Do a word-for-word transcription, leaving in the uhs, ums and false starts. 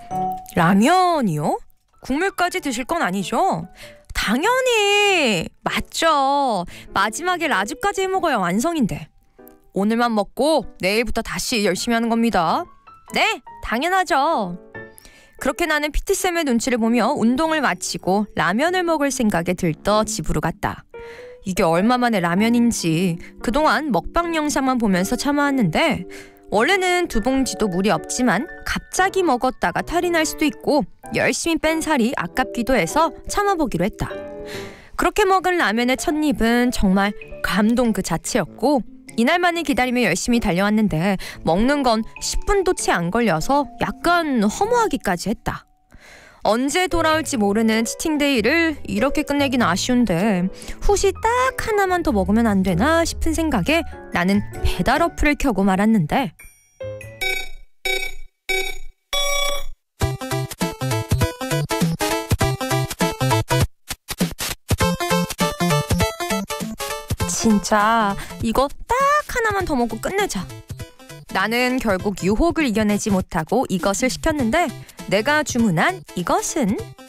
라면이요? 국물까지 드실 건 아니죠? 당연히! 맞죠. 마지막에 라주까지 해먹어야 완성인데. 오늘만 먹고 내일부터 다시 열심히 하는 겁니다. 네, 당연하죠. 그렇게 나는 피티쌤의 눈치를 보며 운동을 마치고 라면을 먹을 생각에 들떠 집으로 갔다. 이게 얼마만의 라면인지 그동안 먹방 영상만 보면서 참아왔는데 원래는 두 봉지도 무리 없지만 갑자기 먹었다가 탈이 날 수도 있고 열심히 뺀 살이 아깝기도 해서 참아보기로 했다. 그렇게 먹은 라면의 첫 입은 정말 감동 그 자체였고 이날만을 기다리며 열심히 달려왔는데 먹는 건 십 분도 채 안 걸려서 약간 허무하기까지 했다. 언제 돌아올지 모르는 치팅데이를 이렇게 끝내긴 아쉬운데 후식 딱 하나만 더 먹으면 안 되나 싶은 생각에 나는 배달 어플을 켜고 말았는데 진짜 이거 딱 하나만 더 먹고 끝내자. 나는 결국 유혹을 이겨내지 못하고 이것을 시켰는데 내가 주문한 이것은